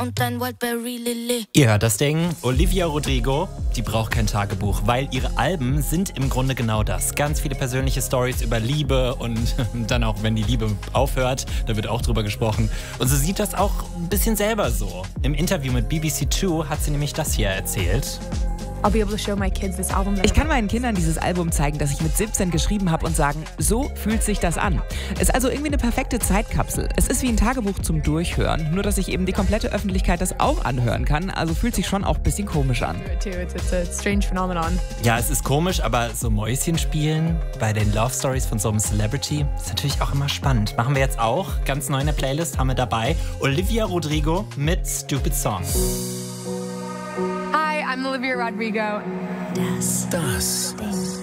und dein Wildberry Lily. Ihr hört das Ding, Olivia Rodrigo, die braucht kein Tagebuch, weil ihre Alben sind im Grunde genau das. Ganz viele persönliche Stories über Liebe und dann auch, wenn die Liebe aufhört, da wird auch drüber gesprochen. Und sie sieht das auch ein bisschen selber so. Im Interview mit BBC Two hat sie nämlich das hier erzählt. Ich kann meinen Kindern dieses Album zeigen, das ich mit 17 geschrieben habe und sagen, so fühlt sich das an. Es ist also irgendwie eine perfekte Zeitkapsel. Es ist wie ein Tagebuch zum Durchhören, nur dass sich eben die komplette Öffentlichkeit das auch anhören kann. Also fühlt sich schon auch ein bisschen komisch an. Ja, es ist komisch, aber so Mäuschen spielen bei den Love Stories von so einem Celebrity ist natürlich auch immer spannend. Machen wir jetzt auch. Ganz neu in der Playlist haben wir dabei Olivia Rodrigo mit Stupid Song. Hi, I'm Olivia Rodrigo. Das Das